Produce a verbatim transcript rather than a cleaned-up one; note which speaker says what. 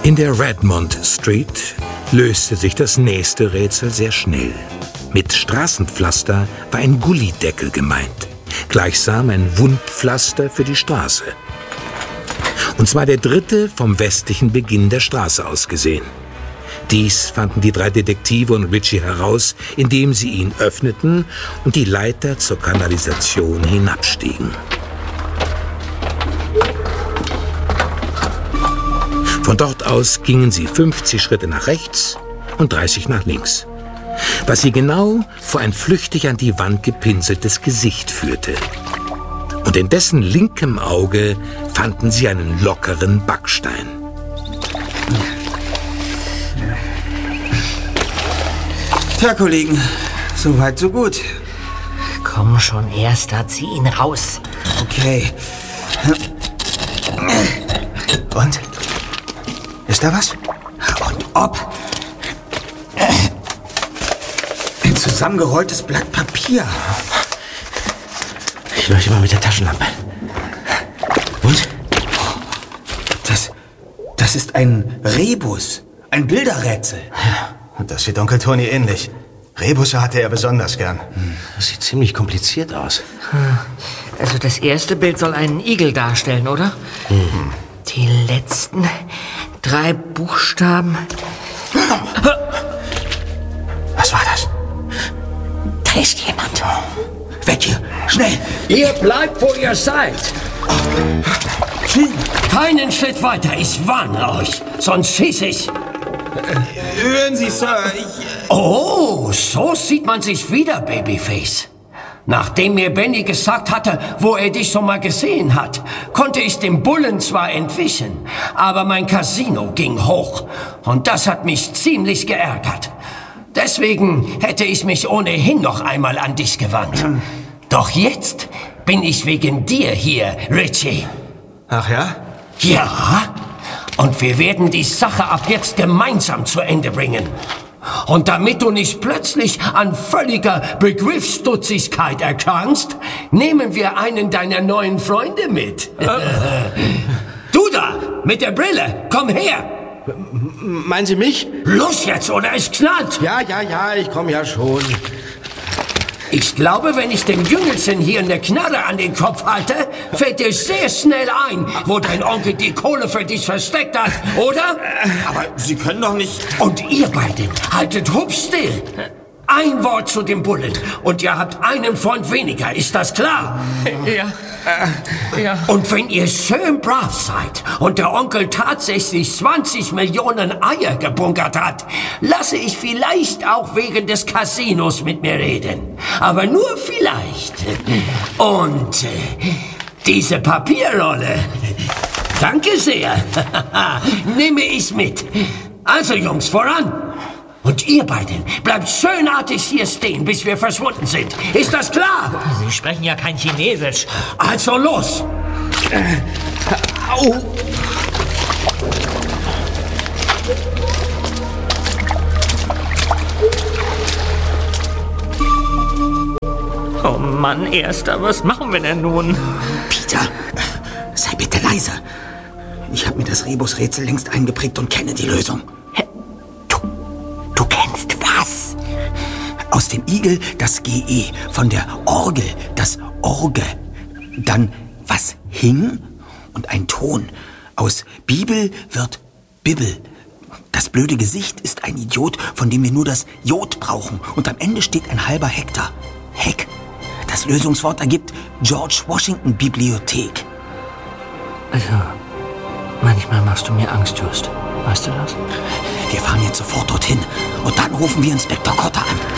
Speaker 1: In der Redmond Street löste sich das nächste Rätsel sehr schnell. Mit Straßenpflaster war ein Gullideckel gemeint, gleichsam ein Wundpflaster für die Straße. Und zwar der dritte vom westlichen Beginn der Straße aus gesehen. Dies fanden die drei Detektive und Ritchie heraus, indem sie ihn öffneten und die Leiter zur Kanalisation hinabstiegen. Von dort aus gingen sie fünfzig Schritte nach rechts und dreißig nach links, was sie genau vor ein flüchtig an die Wand gepinseltes Gesicht führte. Und in dessen linkem Auge fanden sie einen lockeren Backstein.
Speaker 2: Tja, Kollegen, so weit, so gut.
Speaker 3: Komm schon, Erster, zieh ihn raus.
Speaker 2: Okay. Und? Ist da was? Und ob? Ein zusammengerolltes Blatt Papier.
Speaker 4: Ich leuchte mal mit der Taschenlampe. Und?
Speaker 2: Das, das ist ein Rebus. Ein Bilderrätsel.
Speaker 4: Ja, das sieht Onkel Tony ähnlich. Rebusse hatte er besonders gern. Das sieht ziemlich kompliziert aus.
Speaker 3: Also das erste Bild soll einen Igel darstellen, oder?
Speaker 4: Mhm.
Speaker 3: Die letzten drei Buchstaben.
Speaker 4: Was war das?
Speaker 3: Da ist jemand.
Speaker 2: Weg hier, schnell.
Speaker 5: Ihr bleibt, wo ihr seid. Keinen Schritt weiter, ich warne euch, sonst schieße ich.
Speaker 2: Hören Sie, Sir, ich...
Speaker 5: Oh, so sieht man sich wieder, Babyface. Nachdem mir Benny gesagt hatte, wo er dich schon mal gesehen hat, konnte ich dem Bullen zwar entwischen, aber mein Casino ging hoch. Und das hat mich ziemlich geärgert. Deswegen hätte ich mich ohnehin noch einmal an dich gewandt. Doch jetzt bin ich wegen dir hier, Ritchie.
Speaker 4: Ach ja?
Speaker 5: Ja, und wir werden die Sache ab jetzt gemeinsam zu Ende bringen. Und damit du nicht plötzlich an völliger Begriffsstutzigkeit erkrankst, nehmen wir einen deiner neuen Freunde mit. Du da, mit der Brille, komm her.
Speaker 4: Meinen Sie mich?
Speaker 5: Los jetzt, oder es knallt.
Speaker 4: Ja, ja, ja, ich komme ja schon.
Speaker 5: Ich glaube, wenn ich dem Jüngelchen hier eine Knarre an den Kopf halte, fällt dir sehr schnell ein, wo dein Onkel die Kohle für dich versteckt hat, oder?
Speaker 2: Aber Sie können doch nicht...
Speaker 5: Und ihr beiden haltet hups still. Ein Wort zu dem Bullen und ihr habt einen Freund weniger, ist das klar?
Speaker 3: Ja. Äh, ja.
Speaker 5: Und wenn ihr schön brav seid und der Onkel tatsächlich zwanzig Millionen Eier gebunkert hat, lasse ich vielleicht auch wegen des Casinos mit mir reden. Aber nur vielleicht. Und äh, diese Papierrolle, danke sehr, nehme ich mit. Also Jungs, voran. Und ihr beiden bleibt schönartig hier stehen, bis wir verschwunden sind. Ist das klar?
Speaker 3: Sie sprechen ja kein Chinesisch.
Speaker 5: Also los!
Speaker 4: Äh, au!
Speaker 3: Oh Mann, Erster, was machen wir denn nun?
Speaker 2: Peter, sei bitte leise. Ich habe mir das Rebusrätsel längst eingeprägt und kenne die Lösung.
Speaker 3: Du kennst was?
Speaker 2: Aus dem Igel das G E, von der Orgel das Orge, dann was hing und ein Ton. Aus Bibel wird Bibbel. Das blöde Gesicht ist ein Idiot, von dem wir nur das Jod brauchen. Und am Ende steht ein halber Hektar. Heck. Das Lösungswort ergibt George Washington Bibliothek.
Speaker 3: Also, manchmal machst du mir Angst, Just. Weißt du das?
Speaker 2: Wir fahren jetzt sofort dorthin und dann rufen wir Inspektor Cotter an.